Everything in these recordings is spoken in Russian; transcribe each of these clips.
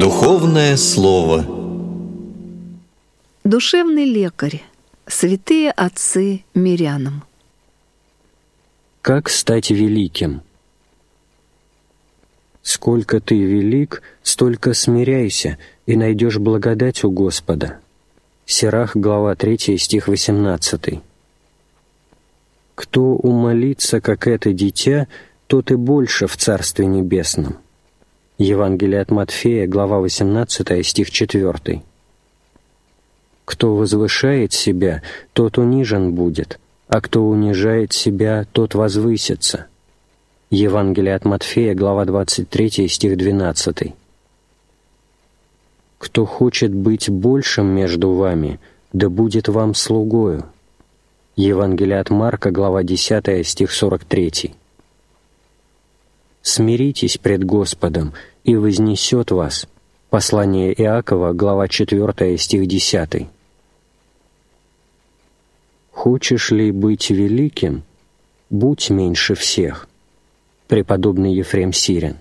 Духовное слово. Душевный лекарь. Святые отцы мирянам. Как стать великим? Сколько ты велик, столько смиряйся, и найдешь благодать у Господа. Сирах, глава 3, стих 18. Кто умолится, как это дитя, тот и больше в Царстве Небесном. Евангелие от Матфея, глава 18, стих 4. Кто возвышает себя, тот унижен будет, а кто унижает себя, тот возвысится. Евангелие от Матфея, глава 23, стих 12. Кто хочет быть большим между вами, да будет вам слугою. Евангелие от Марка, глава 10, стих 43. Смиритесь пред Господом, и вознесет вас. Послание Иакова, глава 4, стих 10. Хочешь ли быть великим? Будь меньше всех. Преподобный Ефрем Сирин.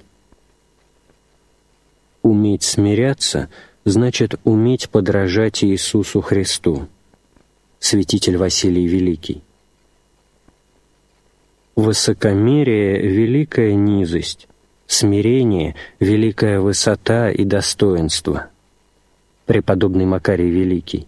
Уметь смиряться значит уметь подражать Иисусу Христу. Святитель Василий Великий. Высокомерие — великая низость, смирение — великая высота и достоинство. Преподобный Макарий Великий.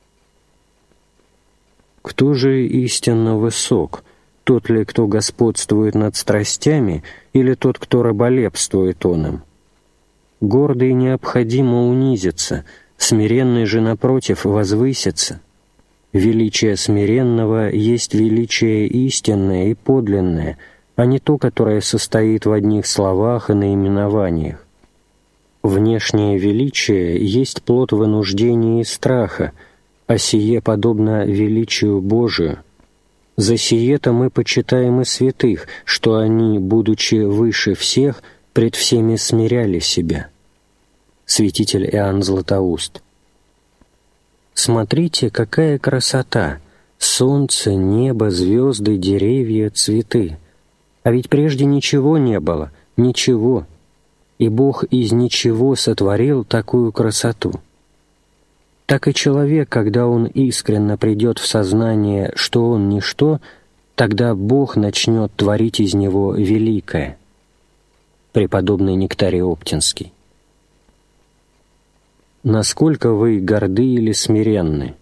Кто же истинно высок, тот ли, кто господствует над страстями, или тот, кто раболепствует он им? Гордый необходимо унизится, смиренный же, напротив, возвысится. Величие смиренного есть величие истинное и подлинное, а не то, которое состоит в одних словах и наименованиях. Внешнее величие есть плод вынуждения и страха, а сие подобно величию Божию. За сие-то мы почитаем и святых, что они, будучи выше всех, пред всеми смиряли себя. Святитель Иоанн Златоуст. Смотрите, какая красота! Солнце, небо, звезды, деревья, цветы. А ведь прежде ничего не было, ничего. И Бог из ничего сотворил такую красоту. Так и человек, когда он искренно придет в сознание, что он ничто, тогда Бог начнет творить из него великое. Преподобный Нектарий Оптинский. Насколько вы горды или смиренны?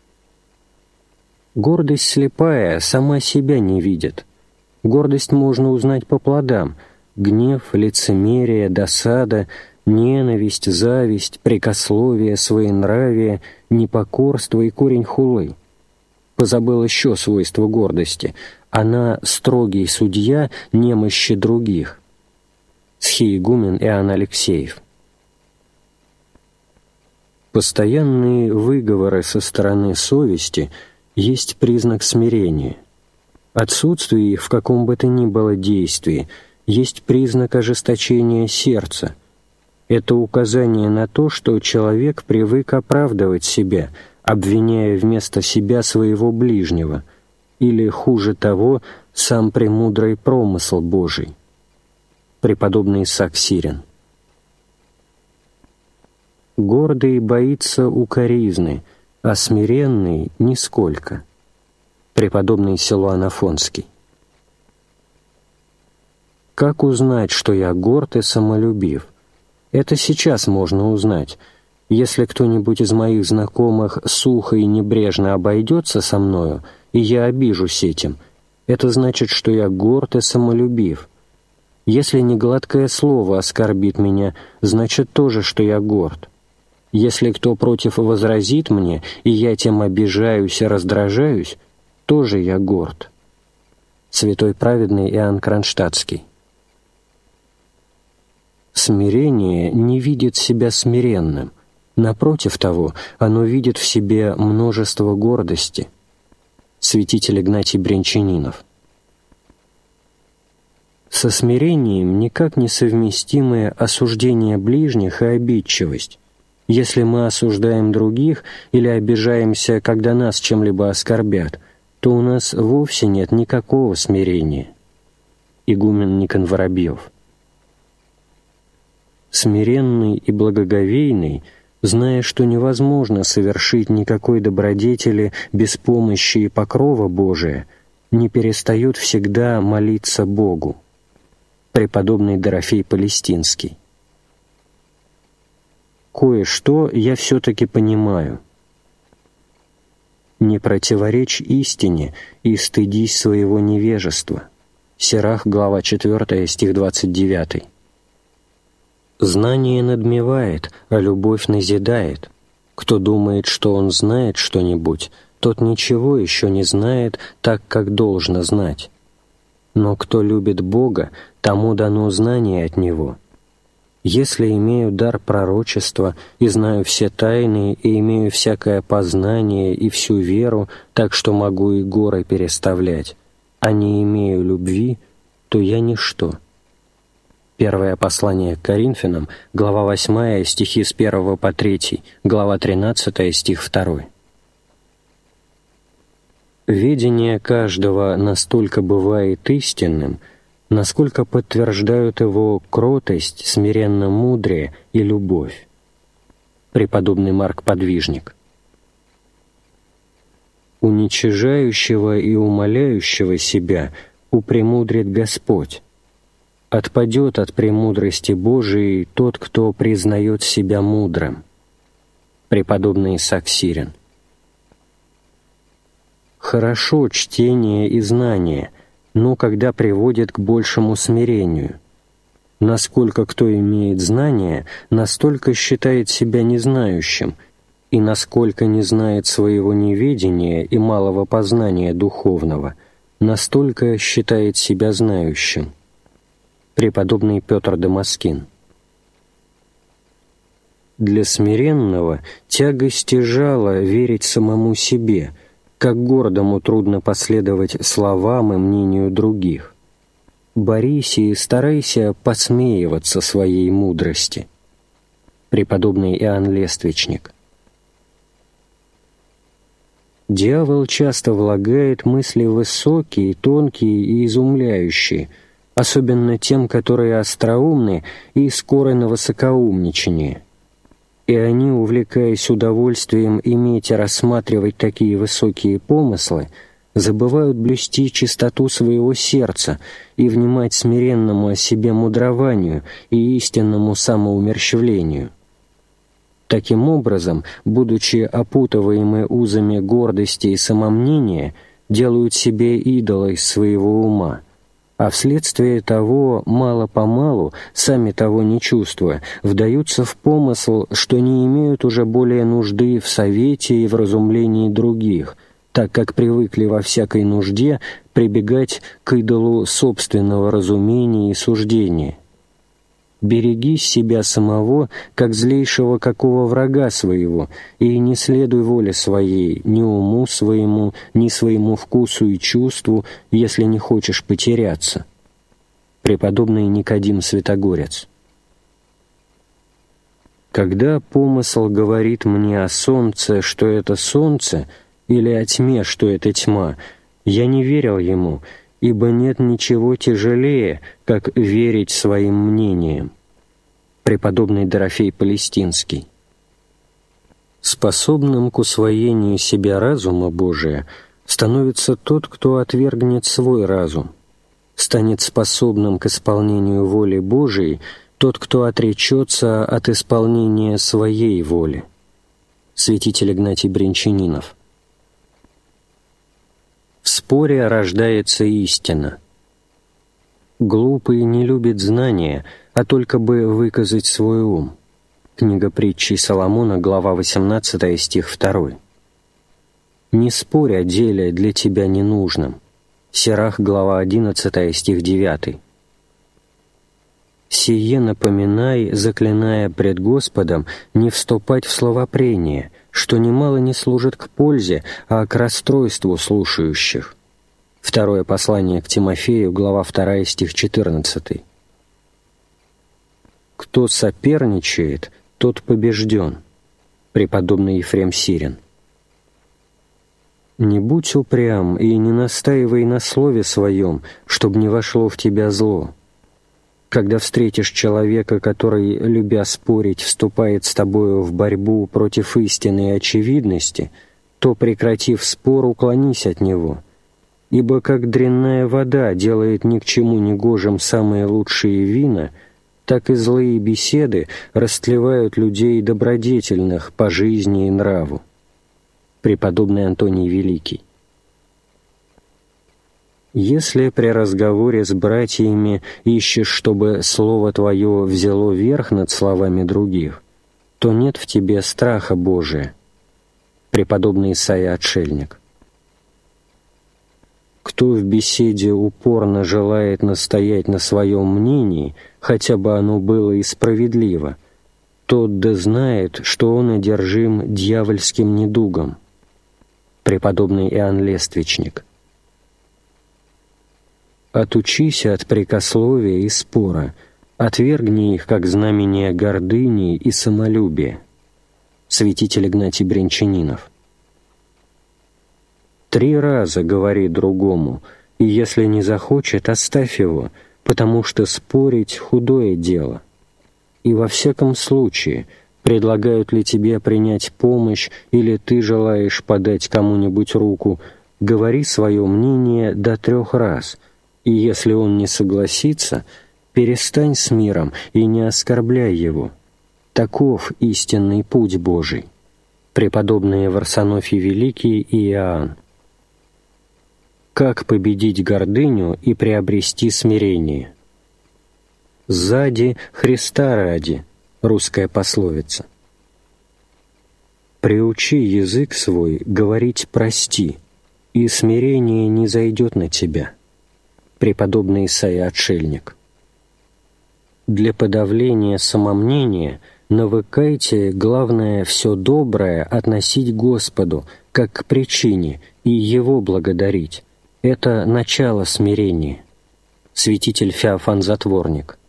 Гордость слепая, сама себя не видит. Гордость можно узнать по плодам: гнев, лицемерие, досада, ненависть, зависть, прекословие, своенравие, непокорство и корень хулы. Позабыл еще свойство гордости. Она строгий судья немощи других. Схиегумен Иоанн Алексеев. Постоянные выговоры со стороны совести есть признак смирения. Отсутствие их в каком бы то ни было действии есть признак ожесточения сердца. Это указание на то, что человек привык оправдывать себя, обвиняя вместо себя своего ближнего, или, хуже того, сам премудрый промысл Божий. Преподобный Исаак Сирин. Гордый боится укоризны, а смиренный — нисколько. Преподобный Силуан Афонский. Как узнать, что я горд и самолюбив? Это сейчас можно узнать. Если кто-нибудь из моих знакомых сухо и небрежно обойдется со мною, и я обижусь этим, это значит, что я горд и самолюбив. Если негладкое слово оскорбит меня, значит тоже, что я горд. Если кто против возразит мне, и я тем обижаюсь и раздражаюсь, тоже я горд. Святой праведный Иоанн Кронштадтский. Смирение не видит себя смиренным. Напротив того, оно видит в себе множество гордости. Святитель Игнатий Брянчанинов. Со смирением никак не совместимы осуждение ближних и обидчивость. Если мы осуждаем других или обижаемся, когда нас чем-либо оскорбят, то у нас вовсе нет никакого смирения. Игумен Никон Воробьев. смиренный и благоговейный, зная, что невозможно совершить никакой добродетели без помощи и покрова Божия, не перестают всегда молиться Богу. Преподобный Дорофей Палестинский. Кое-что я все-таки понимаю. Не противоречь истине и стыдись своего невежества. Сирах, глава 4, стих 29. Знание надмевает, а любовь назидает. Кто думает, что он знает что-нибудь, тот ничего еще не знает так, как должно знать. Но кто любит Бога, тому дано знание от Него. Если имею дар пророчества и знаю все тайны, и имею всякое познание и всю веру, так что могу и горы переставлять, а не имею любви, то я ничто. Первое послание к Коринфянам, глава 8, стихи с 1 по 3, глава 13, стих 2. Ведение каждого настолько бывает истинным, насколько подтверждают его кротость, смиренно-мудрее и любовь. Преподобный Марк Подвижник. Уничижающего и умаляющего себя упремудрит Господь. Отпадет от премудрости Божией тот, кто признает себя мудрым. Преподобный Исаак Сирин. Хорошо чтение и знание, но когда приводит к большему смирению. Насколько кто имеет знание, настолько считает себя незнающим, и насколько не знает своего неведения и малого познания духовного, настолько считает себя знающим. Преподобный Петр Дамаскин. Для смиренного тягость и жало верить самому себе, как гордому трудно последовать словам и мнению других. Борись и старайся посмеиваться своей мудрости. Преподобный Иоанн Лествичник. Дьявол часто влагает мысли высокие, тонкие и изумляющие, особенно тем, которые остроумны и скоры на высокоумничание. И они, увлекаясь удовольствием иметь и рассматривать такие высокие помыслы, забывают блюсти чистоту своего сердца и внимать смиренному о себе мудрованию и истинному самоумерщвлению. Таким образом, будучи опутываемы узами гордости и самомнения, делают себе идола из своего ума, а вследствие того, мало-помалу, сами того не чувствуя, вдаются в помысл, что не имеют уже более нужды в совете и в разумлении других, так как привыкли во всякой нужде прибегать к идолу собственного разумения и суждения. Береги себя самого, как злейшего какого врага своего, и не следуй воле своей, ни уму своему, ни своему вкусу и чувству, если не хочешь потеряться. Преподобный Никодим Святогорец. Когда помысл говорит мне о солнце, что это солнце, или о тьме, что это тьма, я не верил ему, ибо нет ничего тяжелее, как верить своим мнениям. Преподобный Дорофей Палестинский. Способным к усвоению себя разума Божия становится тот, кто отвергнет свой разум. Станет способным к исполнению воли Божией тот, кто отречется от исполнения своей воли. Святитель Игнатий Брянчанинов. В споре рождается истина. Глупый не любит знания, а только бы выказать свой ум. Книга притчей Соломона, глава 18, стих 2. Не спорь о деле для тебя ненужном. Сирах, глава 11, стих 9. Сие напоминай, заклиная пред Господом, не вступать в словопрение, что немало не служит к пользе, а к расстройству слушающих. Второе послание к Тимофею, глава 2, стих 14. Кто соперничает, тот побежден. Преподобный Ефрем Сирин. Не будь упрям и не настаивай на слове своем, чтобы не вошло в тебя зло. Когда встретишь человека, который, любя спорить, вступает с тобою в борьбу против истины и очевидности, то, прекратив спор, уклонись от него. Ибо как дрянная вода делает ни к чему негожим самые лучшие вина, так и злые беседы растлевают людей добродетельных по жизни и нраву. Преподобный Антоний Великий. Если при разговоре с братьями ищешь, чтобы слово твое взяло верх над словами других, то нет в тебе страха Божия. Преподобный Исаия Отшельник. Кто в беседе упорно желает настоять на своем мнении, хотя бы оно было и справедливо, тот да знает, что он одержим дьявольским недугом. Преподобный Иоанн Лествичник. Отучись от прекословия и спора, отвергни их как знамение гордыни и самолюбия. Святитель Игнатий Брянчанинов. 3 раза говори другому, и если не захочет, оставь его, потому что спорить — худое дело. И во всяком случае, предлагают ли тебе принять помощь или ты желаешь подать кому-нибудь руку, говори свое мнение до 3 раз, и если он не согласится, перестань с миром и не оскорбляй его. Таков истинный путь Божий. Преподобные Варсонофий Великий и Иоанн. Как победить гордыню и приобрести смирение? «Сзади Христа ради» — русская пословица. Приучи язык свой говорить «прости», и смирение не зайдет на тебя. Преподобный Исаия Отшельник. Для подавления самомнения навыкайте, главное, все доброе относить Господу, как к причине, и Его благодарить. Это начало смирения. Святитель Феофан Затворник.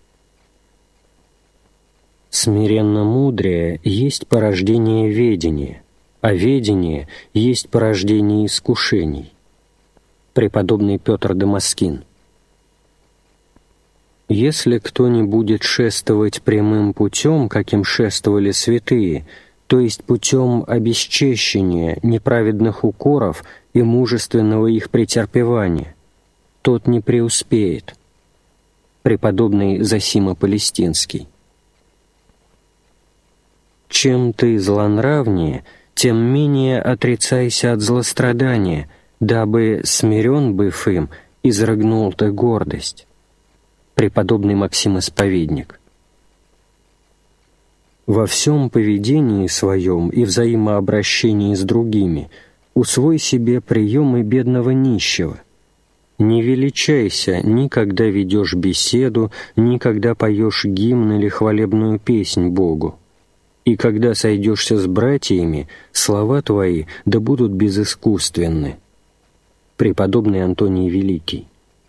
Смиренно-мудрее есть порождение ведения, а ведение есть порождение искушений. Преподобный Петр Дамаскин. Если кто не будет шествовать прямым путем, каким шествовали святые, то есть путем обесчещения, неправедных укоров и мужественного их претерпевания, тот не преуспеет. Преподобный Зосима Палестинский. Чем ты злонравнее, тем менее отрицайся от злострадания, дабы, смирен быв им, изрыгнул ты гордость. Преподобный Максим Исповедник. Во всем поведении своем и взаимообращении с другими усвой себе приемы бедного нищего. Не величайся ни когда ведешь беседу, ни когда поешь гимн или хвалебную песнь Богу. И когда сойдешься с братьями, слова твои да будут безыскусственны. Преподобный Антоний Великий.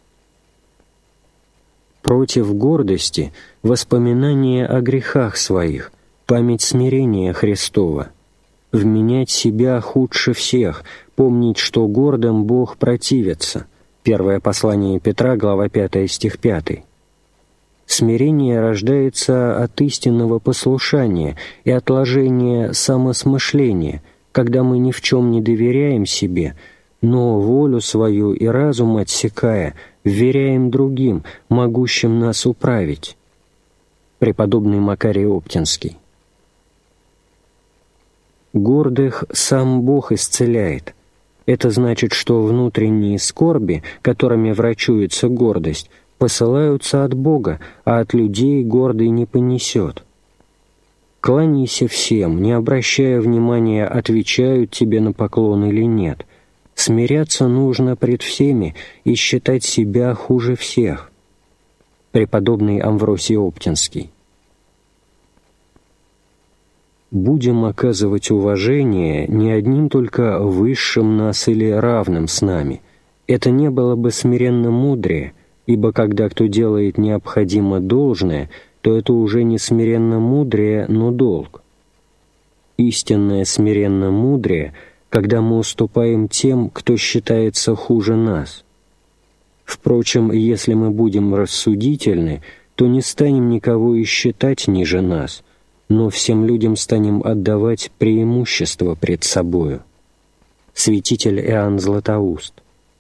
Против гордости воспоминание о грехах своих, память смирения Христова, вменять себя худше всех, помнить, что гордым Бог противится. Первое послание Петра, глава 5, стих 5. Смирение рождается от истинного послушания и отложения самосмышления, когда мы ни в чем не доверяем себе, но волю свою и разум отсекая, вверяем другим, могущим нас управить. Преподобный Макарий Оптинский. Гордых сам Бог исцеляет. Это значит, что внутренние скорби, которыми врачуется гордость, посылаются от Бога, а от людей гордый не понесет. Кланяйся всем, не обращая внимания, отвечают тебе на поклон или нет. Смиряться нужно пред всеми и считать себя хуже всех. Преподобный Амвросий Оптинский. Будем оказывать уважение не одним только высшим нас или равным с нами. Это не было бы смиренно мудрее, ибо когда кто делает необходимо должное, то это уже не смиренно мудрее, но долг. Истинное смиренно мудрее, когда мы уступаем тем, кто считается хуже нас. Впрочем, если мы будем рассудительны, то не станем никого и считать ниже нас, но всем людям станем отдавать преимущество пред собою. Святитель Иоанн Златоуст.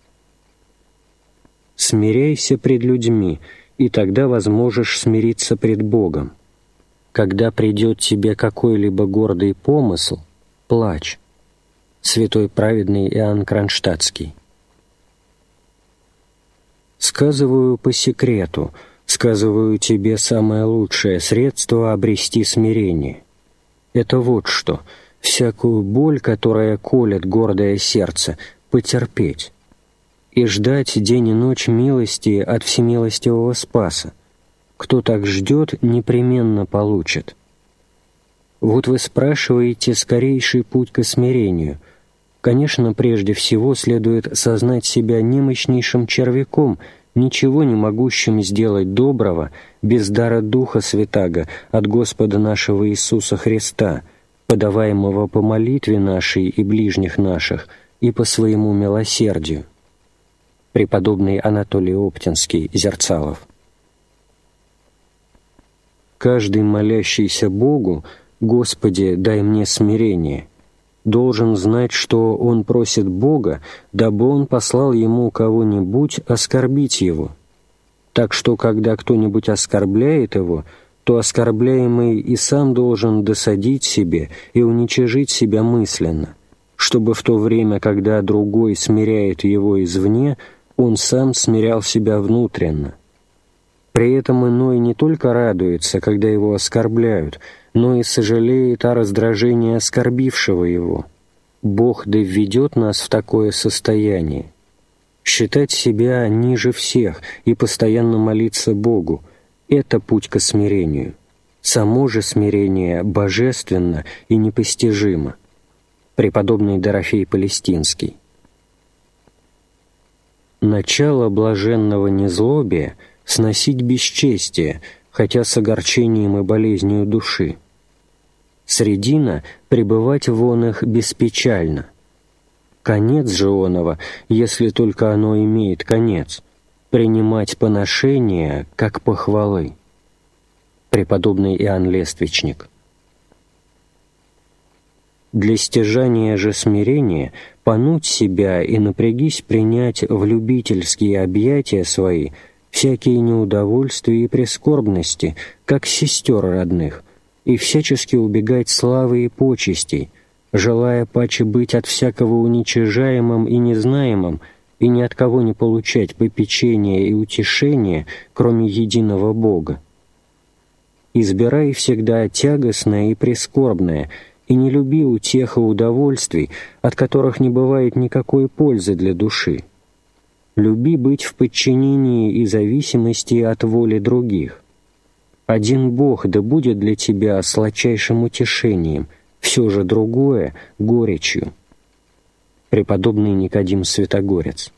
Смиряйся пред людьми, и тогда возможешь смириться пред Богом. Когда придет тебе какой-либо гордый помысл, плачь. Святой праведный Иоанн Кронштадтский. Сказываю по секрету, сказываю тебе самое лучшее средство обрести смирение. Это вот что: всякую боль, которая колет гордое сердце, потерпеть и ждать день и ночь милости от всемилостивого Спаса. Кто так ждет, непременно получит. Вот вы спрашиваете скорейший путь к смирению. Конечно, прежде всего следует сознать себя немощнейшим червяком, ничего не могущим сделать доброго без дара Духа Святаго от Господа нашего Иисуса Христа, подаваемого по молитве нашей и ближних наших и по своему милосердию. Преподобный Анатолий Оптинский, Зерцалов. Каждый молящийся Богу: «Господи, дай мне смирение», должен знать, что он просит Бога, дабы Он послал ему кого-нибудь оскорбить его. Так что, когда кто-нибудь оскорбляет его, то оскорбляемый и сам должен досадить себе и уничижить себя мысленно, чтобы в то время, когда другой смиряет его извне, он сам смирял себя внутренно. При этом иной не только радуется, когда его оскорбляют, но и сожалеет о раздражении оскорбившего его. Бог да введет нас в такое состояние. Считать себя ниже всех и постоянно молиться Богу — это путь ко смирению. Само же смирение божественно и непостижимо. Преподобный Дорофей Палестинский. Начало блаженного незлобия — сносить бесчестие, хотя с огорчением и болезнью души. Средина — пребывать вон их беспечально. Конец же оного, если только оно имеет конец, принимать поношение, как похвалы. Преподобный Иоанн Лествичник. Для стяжания же смирения понуть себя и напрягись принять в любительские объятия свои всякие неудовольствия и прискорбности, как сестер родных, и всячески убегать славы и почестей, желая паче быть от всякого уничижаемым и незнаемым, и ни от кого не получать попечения и утешения, кроме единого Бога. Избирай всегда тягостное и прискорбное, и не люби утех и удовольствий, от которых не бывает никакой пользы для души. Люби быть в подчинении и зависимости от воли других. Один Бог да будет для тебя сладчайшим утешением, все же другое — горечью. Преподобный Никодим Святогорец.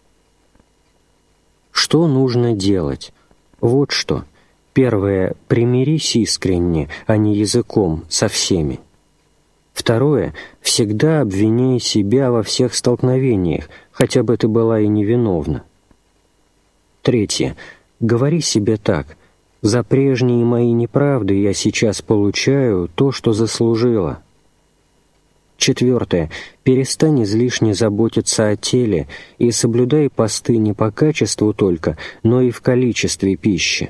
Что нужно делать? Вот что. Первое — примирись искренне, а не языком, со всеми. Второе — всегда обвиняй себя во всех столкновениях, хотя бы ты была и невиновна. Третье — говори себе так: «За прежние мои неправды я сейчас получаю то, что заслужила». Четвертое — перестань излишне заботиться о теле и соблюдай посты не по качеству только, но и в количестве пищи.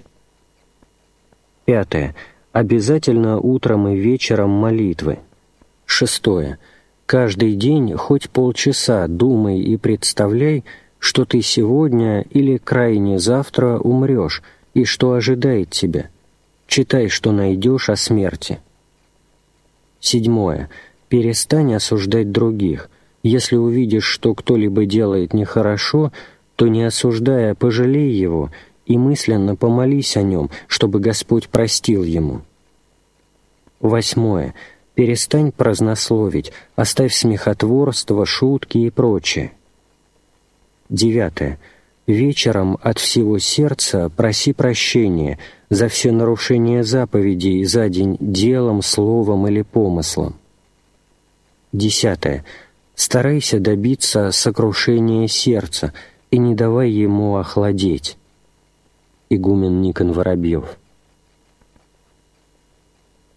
Пятое — обязательно утром и вечером молитвы. Шестое — каждый день хоть полчаса думай и представляй, что ты сегодня или крайне завтра умрешь, и что ожидает тебя. Читай, что найдешь о смерти. Седьмое — перестань осуждать других. Если увидишь, что кто-либо делает нехорошо, то, не осуждая, пожалей его и мысленно помолись о нем, чтобы Господь простил ему. Восьмое — перестань празднословить, оставь смехотворство, шутки и прочее. Девятое — вечером от всего сердца проси прощения за все нарушения заповедей за день делом, словом или помыслом. Десятое — старайся добиться сокрушения сердца и не давай ему охладеть. Игумен Никон Воробьев.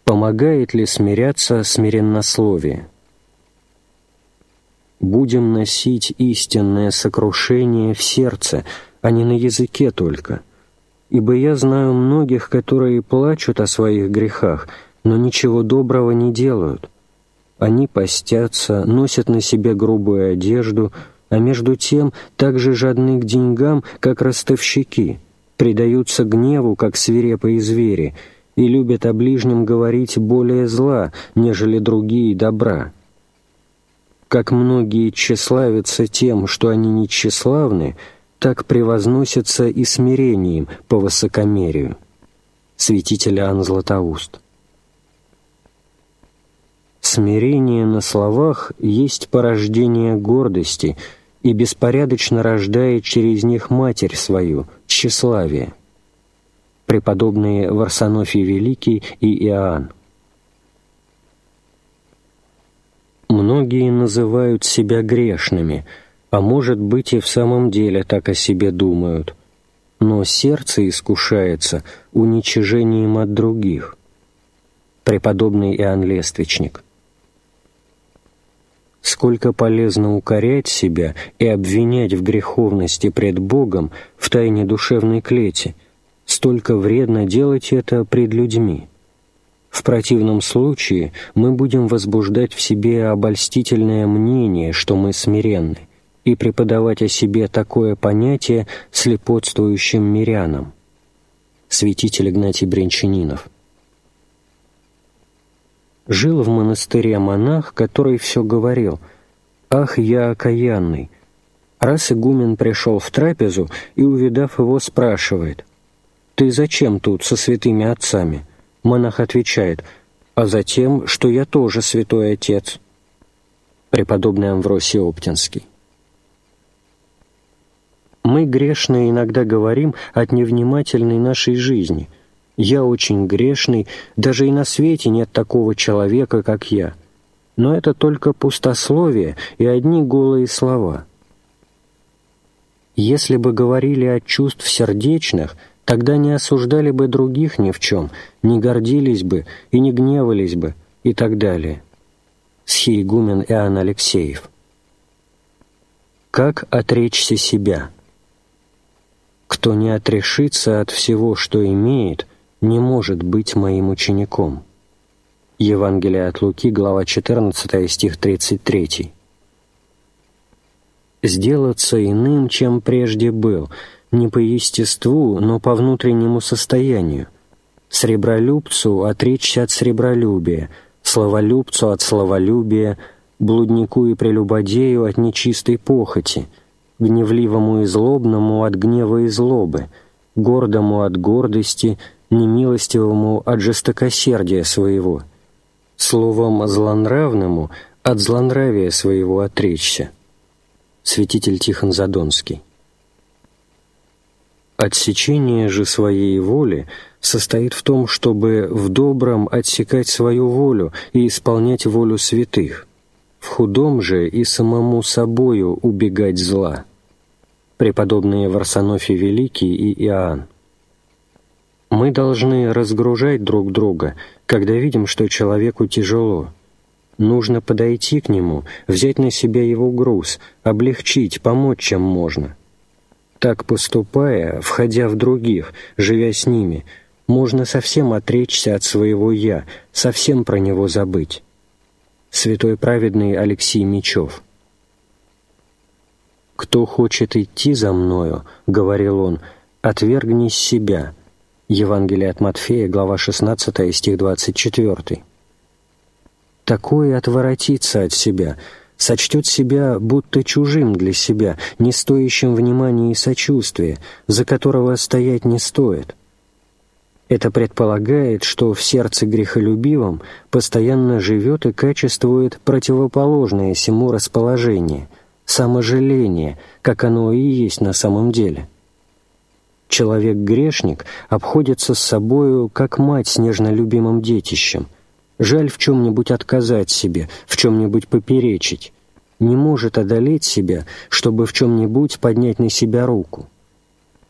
Помогает ли смиряться смиреннословие? Будем носить истинное сокрушение в сердце, а не на языке только. Ибо я знаю многих, которые плачут о своих грехах, но ничего доброго не делают. Они постятся, носят на себе грубую одежду, а между тем так же жадны к деньгам, как ростовщики, предаются гневу, как свирепые звери, и любят о ближнем говорить более зла, нежели другие добра. Как многие тщеславятся тем, что они не тщеславны, так превозносятся и смирением по высокомерию. Святитель Иоанн Златоуст. Смирение на словах есть порождение гордости и беспорядочно рождает через них матерь свою, тщеславие. Преподобные Варсонофий Великий и Иоанн. Многие называют себя грешными, а может быть и в самом деле так о себе думают, но сердце искушается уничижением от других. Преподобный Иоанн Лествичник. Сколько полезно укорять себя и обвинять в греховности пред Богом в тайне душевной клети, столько вредно делать это пред людьми. В противном случае мы будем возбуждать в себе обольстительное мнение, что мы смиренны, и преподавать о себе такое понятие слепотствующим мирянам. Святитель Игнатий Брянчанинов. Жил в монастыре монах, который все говорил: «Ах, я окаянный!» Раз игумен пришел в трапезу и, увидав его, спрашивает: «Ты зачем тут со святыми отцами?» Монах отвечает: «А затем, что я тоже святой отец». Преподобный Амвросий Оптинский. Мы грешные иногда говорим от невнимательной нашей жизни. «Я очень грешный, даже и на свете нет такого человека, как я». Но это только пустословие и одни голые слова. Если бы говорили от чувств сердечных, тогда не осуждали бы других ни в чем, не гордились бы и не гневались бы, и так далее. Схиегумен Иоанн Алексеев. Как отречься себя? Кто не отрешится от всего, что имеет, не может быть моим учеником. Евангелие от Луки, глава 14, стих 33. Сделаться иным, чем прежде был, не по естеству, но по внутреннему состоянию. Сребролюбцу отречься от сребролюбия, словолюбцу от словолюбия, блуднику и прелюбодею от нечистой похоти, гневливому и злобному от гнева и злобы, гордому от гордости, немилостивому от жестокосердия своего, словом злонравному от злонравия своего отречься. Святитель Тихон Задонский. Отсечение же своей воли состоит в том, чтобы в добром отсекать свою волю и исполнять волю святых, в худом же и самому собою убегать зла. Преподобные Варсонофий Великий и Иоанн. Мы должны разгружать друг друга, когда видим, что человеку тяжело. Нужно подойти к нему, взять на себя его груз, облегчить, помочь, чем можно. Так поступая, входя в других, живя с ними, можно совсем отречься от своего «я», совсем про него забыть. Святой праведный Алексий Мечев. «Кто хочет идти за мною, — говорил он, — отвергни себя». Евангелие от Матфея, глава 16, стих 24. Такое отворотится от себя, сочтет себя будто чужим для себя, не стоящим внимания и сочувствия, за которого стоять не стоит. Это предполагает, что в сердце грехолюбивом постоянно живет и качествует противоположное сему расположение, саможаление, как оно и есть на самом деле. Человек-грешник обходится с собою, как мать с нежно любимым детищем. Жаль в чем-нибудь отказать себе, в чем-нибудь поперечить. Не может одолеть себя, чтобы в чем-нибудь поднять на себя руку.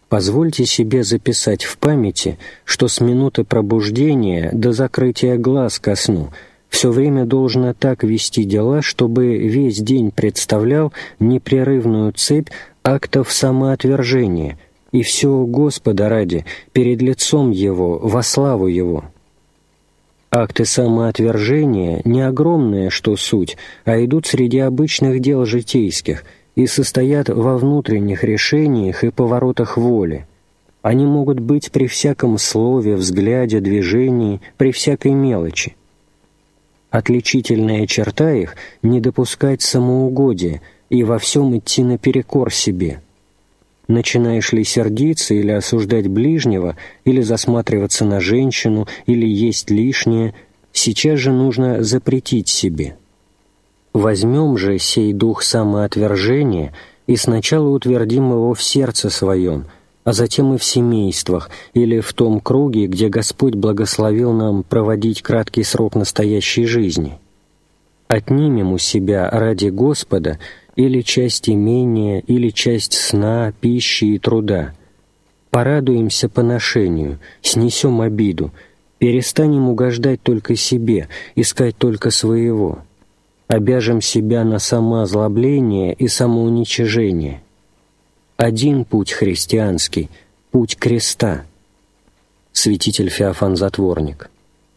Позвольте себе записать в памяти, что с минуты пробуждения до закрытия глаз ко сну все время должно так вести дела, чтобы весь день представлял непрерывную цепь актов самоотвержения, и все Господа ради, перед лицом Его, во славу Его. Акты самоотвержения не огромные, что суть, а идут среди обычных дел житейских и состоят во внутренних решениях и поворотах воли. Они могут быть при всяком слове, взгляде, движении, при всякой мелочи. Отличительная черта их — не допускать самоугодия и во всем идти наперекор себе. Начинаешь ли сердиться или осуждать ближнего, или засматриваться на женщину, или есть лишнее, сейчас же нужно запретить себе. Возьмем же сей дух самоотвержения и сначала утвердим его в сердце своем, а затем и в семействах, или в том круге, где Господь благословил нам проводить краткий срок настоящей жизни. Отнимем у себя ради Господа или часть имения, или часть сна, пищи и труда. Порадуемся поношению, снесем обиду, перестанем угождать только себе, искать только своего. Обяжем себя на самоозлобление и самоуничижение. Один путь христианский — путь креста. Святитель Феофан Затворник.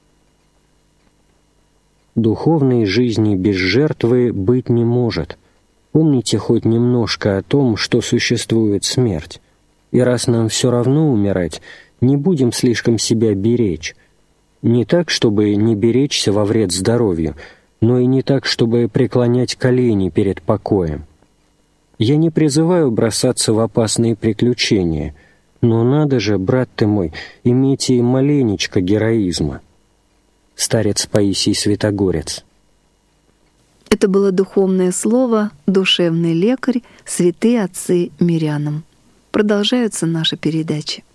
Духовной жизни без жертвы быть не может. Помните хоть немножко о том, что существует смерть. И раз нам все равно умирать, не будем слишком себя беречь. Не так, чтобы не беречься во вред здоровью, но и не так, чтобы преклонять колени перед покоем. Я не призываю бросаться в опасные приключения, но надо же, брат ты мой, иметь и маленечко героизма. Старец Паисий Святогорец. Это было духовное слово «Душевный лекарь», святые отцы мирянам. Продолжаются наши передачи.